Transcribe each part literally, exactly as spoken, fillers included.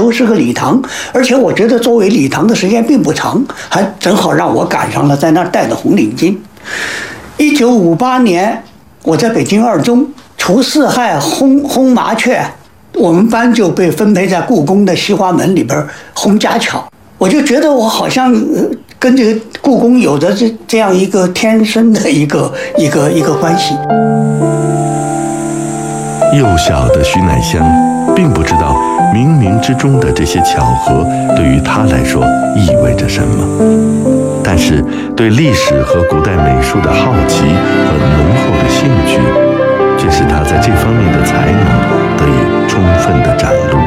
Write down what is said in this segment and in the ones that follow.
头是个礼堂，而且我觉得作为礼堂的时间并不长，还正好让我赶上了在那儿戴的红领巾。一九五八年，我在北京二中除四害轰轰麻雀，我们班就被分配在故宫的西华门里边轰家巧。我就觉得我好像跟这个故宫有着这这样一个天生的一个一个一个关系。 幼小的徐乃香并不知道冥冥之中的这些巧合对于他来说意味着什么，但是对历史和古代美术的好奇和浓厚的兴趣，却使他在这方面的才能得以充分的展露。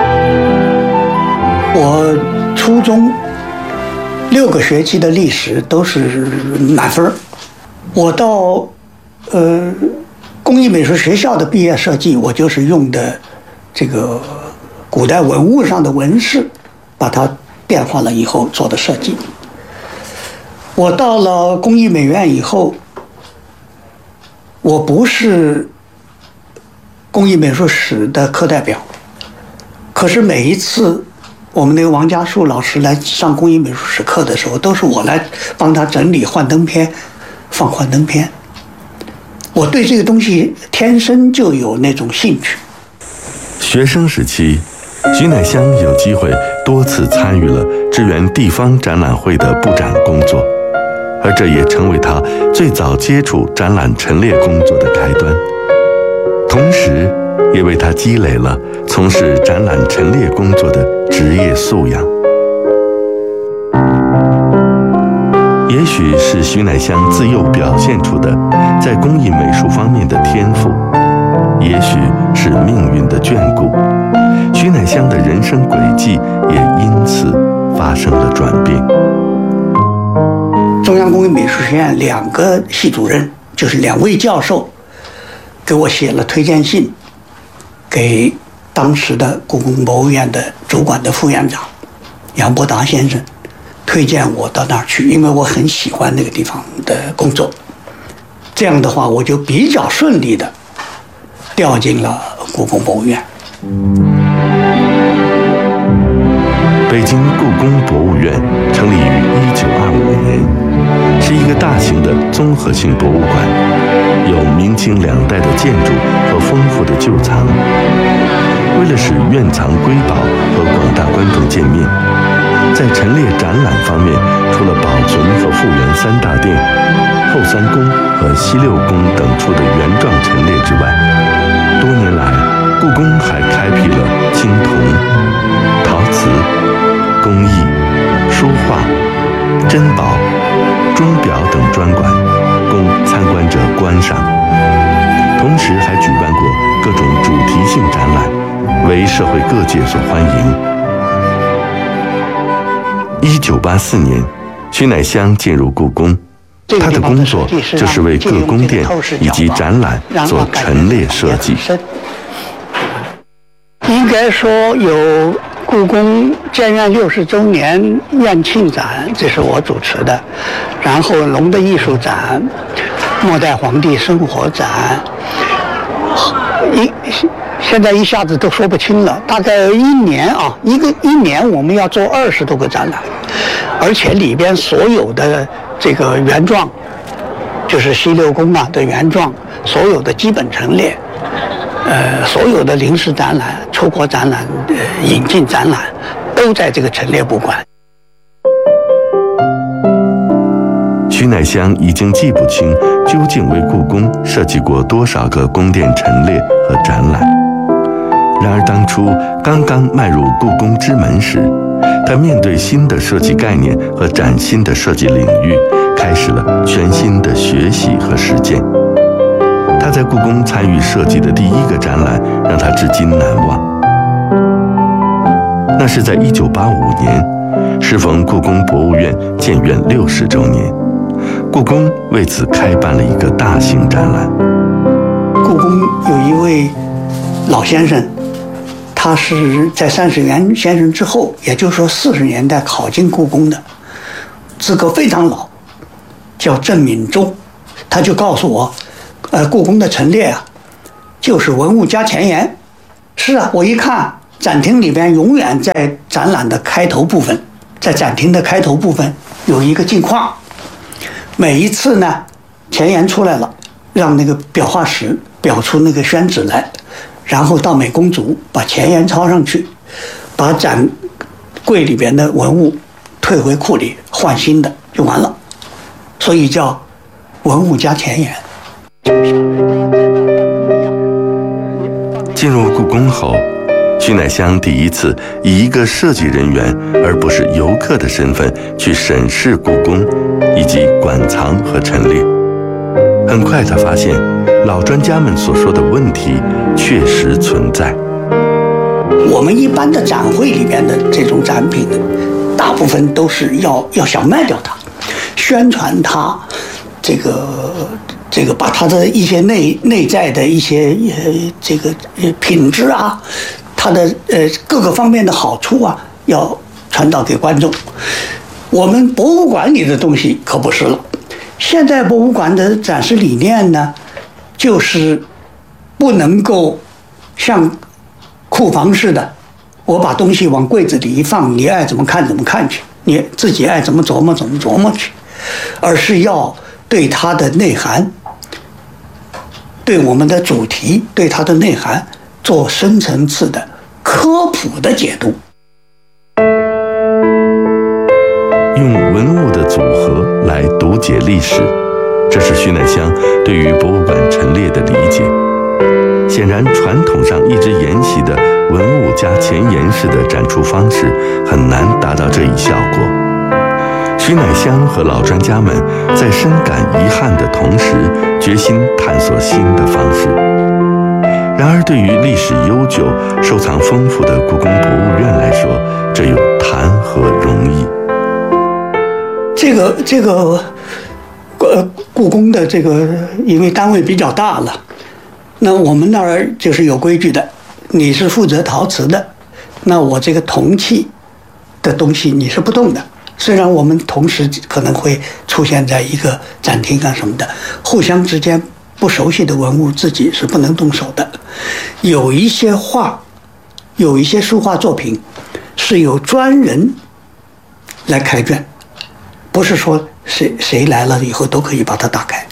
我初中六个学期的历史都是满分，我到呃工艺美术学校的毕业设计，我就是用的这个古代文物上的纹饰，把它变化了以后做的设计。我到了工艺美院以后，我不是工艺美术史的课代表，可是每一次我们那个王家树老师来上工艺美术史课的时候，都是我来帮他整理幻灯片，放幻灯片。我对这个东西天生就有那种兴趣。 学生时期，徐乃香有机会多次参与了支援地方展览会的布展工作，而这也成为他最早接触展览陈列工作的开端，同时也为他积累了从事展览陈列工作的职业素养。也许是徐乃香自幼表现出的在工艺美术方面的天赋，也许是命运的眷顾，徐乃香的人生轨迹也因此发生了转变。 中央工艺美术学院两个系主任，就是两位教授，给我写了推荐信，给当时的故宫博物院的主管的副院长杨伯达先生，推荐我到那儿去，因为我很喜欢那个地方的工作。这样的话，我就比较顺利的调进了故宫博物院。 北京故宫博物院成立于一九二五年，是一个大型的综合性博物馆，有明清两代的建筑和丰富的旧藏。为了使院藏瑰宝和广大观众见面，在陈列展览方面，除了保存和复原三大殿、后三宫和西六宫等处的原状陈列之外，多年来故宫还开辟了青铜、陶瓷、工艺、书画、珍宝、钟表等专馆，供参观者观赏。同时还举办过各种主题性展览，为社会各界所欢迎。一九八四年，徐乃香进入故宫，他的工作就是为各宫殿以及展览做陈列设计。 应该说有故宫建院六十周年院庆展，这是我主持的，然后龙的艺术展、末代皇帝生活展，一现在一下子都说不清了，大概一年啊，一个一年我们要做二十多个展览，而且里边所有的这个原状，就是西六宫啊的原状，所有的基本陈列，呃，所有的临时展览、出国展览、呃引进展览，都在这个陈列部馆。 徐乃香已经记不清究竟为故宫设计过多少个宫殿陈列和展览。然而当初刚刚迈入故宫之门时，他面对新的设计概念和崭新的设计领域，开始了全新的学习和实践。他在故宫参与设计的第一个展览让他至今难忘。那是在一九八五年，适逢故宫博物院建院六十周年，故宫为此开办了一个大型展览。 故宫有一位老先生，他是在三十元先生之后，也就是说四十年代考进故宫的，资格非常老，叫郑敏忠。他就告诉我，呃，故宫的陈列啊，就是文物加前沿。是啊，我一看展厅里边永远在展览的开头部分，在展厅的开头部分有一个镜框，每一次呢前言出来了，让那个裱画师裱出那个宣纸来，然后到美工组把前言抄上去，把展柜里边的文物退回库里换新的就完了，所以叫文物加前言。 进入故宫后，徐乃香第一次以一个设计人员而不是游客的身份去审视故宫以及馆藏和陈列。很快他发现老专家们所说的问题确实存在。 我们一般的展会里面的这种展品，大部分都是要要想卖掉它，宣传它，这个这个把它的一些内内在的一些呃这个品质啊，它的呃各个方面的好处啊，要传导给观众。我们博物馆里的东西可不是了。现在博物馆的展示理念呢，就是不能够像库房似的，我把东西往柜子里一放，你爱怎么看怎么看去，你自己爱怎么琢磨怎么琢磨去，而是要对它的内涵，对我们的主题，对它的内涵做深层次的科普的解读。 用文物的组合来读解历史，这是徐乃香对于博物馆陈列的理解。显然，传统上一直沿袭的文物加前言式的展出方式很难达到这一效果。徐乃香和老专家们在深感遗憾的同时，决心探索新的方式。然而，对于历史悠久、收藏丰富的故宫博物院来说，这又谈何容易？ 这个这个，呃，故宫的这个，因为单位比较大了，那我们那儿就是有规矩的，你是负责陶瓷的，那我这个铜器的东西你是不动的。虽然我们同时可能会出现在一个展厅啊什么的，互相之间不熟悉的文物自己是不能动手的。有一些画，有一些书画作品，是由专人来开卷。不是说谁谁来了以后都可以把它打开。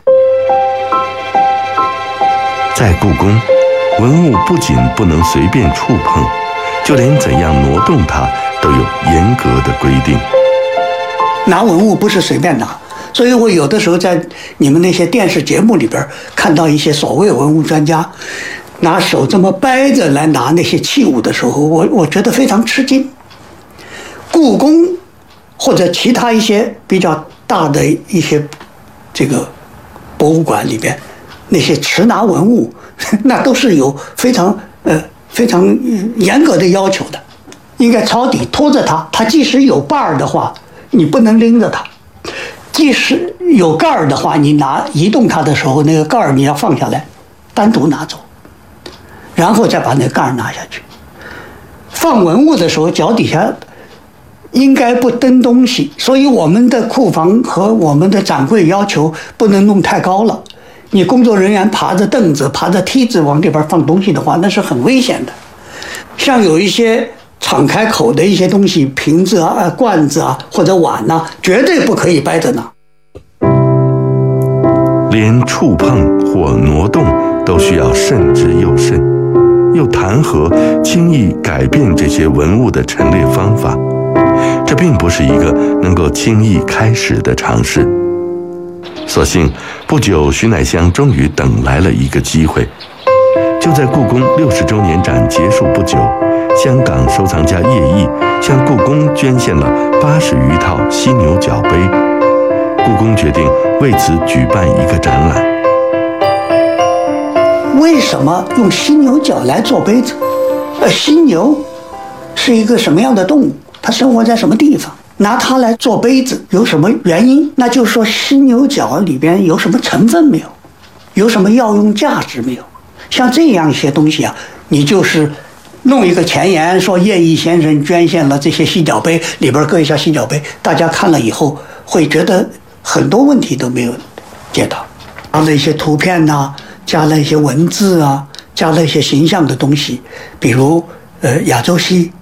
在故宫，文物不仅不能随便触碰，就连怎样挪动它都有严格的规定。 拿文物不是随便拿，所以我有的时候在你们那些电视节目里边看到一些所谓文物专家拿手这么掰着来拿那些器物的时候，我我觉得非常吃惊。故宫或者其他一些比较大的一些这个博物馆里边，那些持拿文物，那都是有非常呃非常严格的要求的，应该抄底拖着它，它即使有把儿的话，你不能拎着它；即使有盖儿的话，你拿移动它的时候，那个盖儿你要放下来，单独拿走，然后再把那个盖儿拿下去。放文物的时候，脚底下应该不蹬东西，所以我们的库房和我们的展柜要求不能弄太高了。你工作人员爬着凳子、爬着梯子往里边放东西的话，那是很危险的。像有一些敞开口的一些东西，瓶子啊、罐子啊或者碗啊，绝对不可以掰着拿。 连触碰或挪动都需要慎之又慎，又谈何轻易改变这些文物的陈列方法？这并不是一个能够轻易开始的尝试。所幸不久，徐乃香终于等来了一个机会。就在故宫六十周年展结束不久，香港收藏家叶毅向故宫捐献了八十余套犀牛角杯。故宫决定为此举办一个展览。 为什么用犀牛角来做杯子？呃，犀牛是一个什么样的动物？它生活在什么地方？拿它来做杯子有什么原因？那就是说犀牛角里边有什么成分没有？有什么药用价值没有？像这样一些东西啊，你就是弄一个前言说叶毅先生捐献了这些犀角杯，里边搁一下犀角杯，大家看了以后会觉得很多问题都没有解答。加了一些图片呐、啊，加了一些文字啊，加了一些形象的东西，比如呃亚洲系